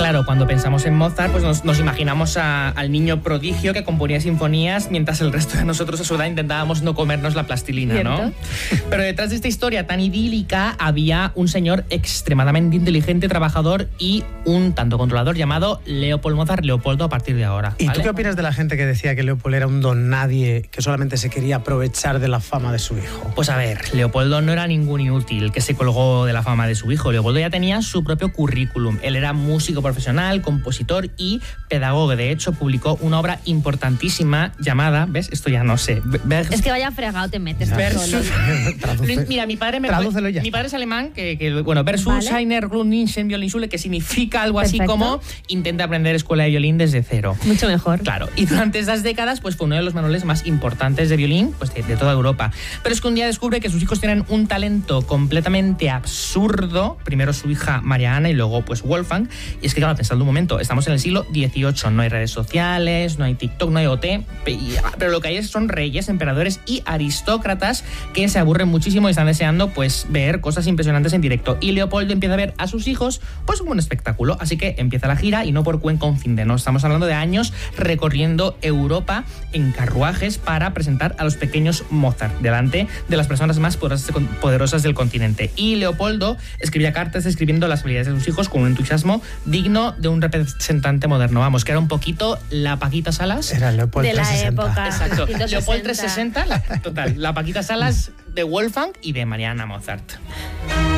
claro, cuando pensamos en Mozart, pues nos imaginamos al niño prodigio que componía sinfonías mientras el resto de nosotros a su edad intentábamos no comernos la plastilina, ¿cierto? ¿no? Pero detrás de esta historia tan idílica había un señor extremadamente inteligente, trabajador y un tanto controlador llamado Leopold Mozart, Leopoldo a partir de ahora. ¿Y ¿vale? tú qué opinas de la gente que decía que Leopold era un don nadie, que solamente se quería aprovechar de la fama de su hijo? Pues a ver, Leopoldo no era ningún inútil que se colgó de la fama de su hijo. Leopoldo ya tenía su propio currículum. Él era músico profesional, compositor y pedagogo. De hecho, publicó una obra importantísima llamada, ¿ves? Esto ya no sé. Es que vaya fregado te metes. Versus. Traduce. Mira, mi padre Tradúcelo ya. mi padre es alemán, bueno, Versus Vale. Einer Grundlichen Violinschule, que significa algo así Perfecto. como intenta aprender escuela de violín desde cero. Mucho mejor. Claro, y durante estas décadas pues fue uno de los manuales más importantes de violín pues, de toda Europa. Pero es que un día descubre que sus hijos tienen un talento completamente absurdo. Primero su hija María Ana y luego pues Wolfgang. Y es que claro, pensando un momento, estamos en el siglo XVIII, no hay redes sociales, no hay TikTok, no hay OT, pero lo que hay son reyes, emperadores y aristócratas que se aburren muchísimo y están deseando pues ver cosas impresionantes en directo. Y Leopoldo empieza a ver a sus hijos pues como un espectáculo, así que empieza la gira y no por Cuen con fin de, no estamos hablando de años recorriendo Europa en carruajes para presentar a los pequeños Mozart delante de las personas más poderosas del continente. Y Leopoldo escribía cartas describiendo las habilidades de sus hijos con un entusiasmo digno de un representante moderno. Vamos, que era un poquito la Paquita Salas Era Leopold De la 360. época. Exacto. 160. Leopold 360, total. La Paquita Salas de Wolfgang y de Mariana Mozart.